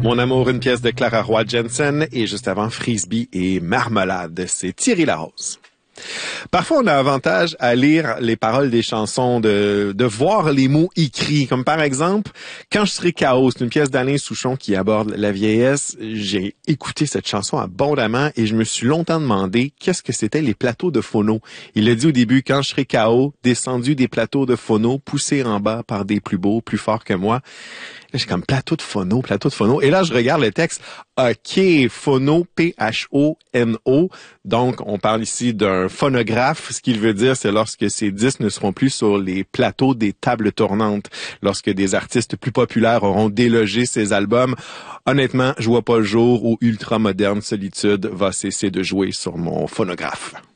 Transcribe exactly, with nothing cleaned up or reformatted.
Mon amour, une pièce de Clara Roy Jensen et juste avant Frisbee et Marmelade, c'est Thierry Larose. Parfois, on a avantage à lire les paroles des chansons, de, de voir les mots écrits. Comme par exemple, Quand je serai chaos, c'est une pièce d'Alain Souchon qui aborde la vieillesse. J'ai écouté cette chanson abondamment et je me suis longtemps demandé qu'est-ce que c'était les plateaux de phono. Il a dit au début, quand je serai chaos, descendu des plateaux de phono, poussé en bas par des plus beaux, plus forts que moi. Là, j'ai comme plateau de phono, plateau de phono. Et là, je regarde le texte. OK, phono, P H O N O. Donc, on parle ici d'un phonographe. Ce qu'il veut dire, c'est lorsque ces disques ne seront plus sur les plateaux des tables tournantes. Lorsque des artistes plus populaires auront délogé ces albums. Honnêtement, je vois pas le jour où Ultra Moderne Solitude va cesser de jouer sur mon phonographe.